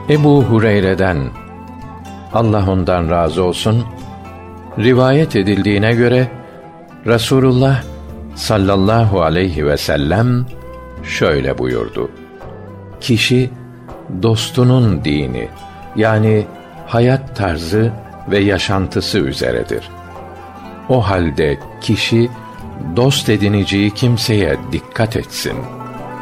Ebu Hureyre'den, Allah ondan razı olsun, rivayet edildiğine göre Resulullah sallallahu aleyhi ve sellem şöyle buyurdu: Kişi dostunun dini, yani hayat tarzı ve yaşantısı üzeredir. O halde kişi dost edineceği kimseye dikkat etsin.